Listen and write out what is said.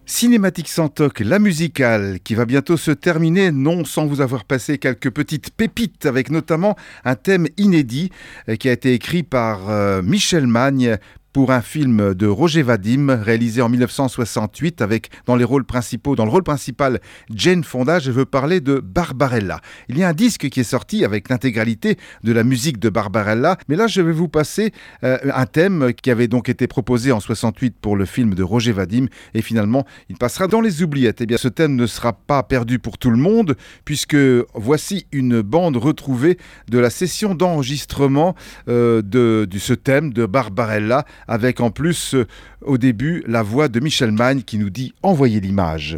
Cinématique sans toc, la musicale qui va bientôt se terminer, non sans vous avoir passé quelques petites pépites avec notamment un thème inédit qui a été écrit par Michel Magne pour un film de Roger Vadim réalisé en 1968 avec dans le rôle principal Jane Fonda. Je veux parler de Barbarella. Il y a un disque qui est sorti avec l'intégralité de la musique de Barbarella, mais là je vais vous passer un thème qui avait donc été proposé en 68 pour le film de Roger Vadim et finalement il passera dans les oubliettes. Eh bien ce thème ne sera pas perdu pour tout le monde puisque voici une bande retrouvée de la session d'enregistrement de ce thème de Barbarella, avec en plus au début la voix de Michel Magne qui nous dit « Envoyez l'image ».